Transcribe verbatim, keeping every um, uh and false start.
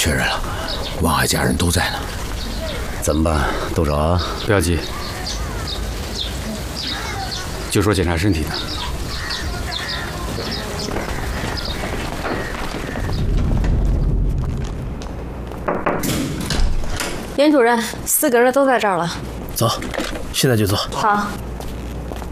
确认了，王海家人都在呢。 怎么办？都找啊？ 不要急，就说检查身体的。 严主任，四个人都在这儿了。 走，现在就走。 好。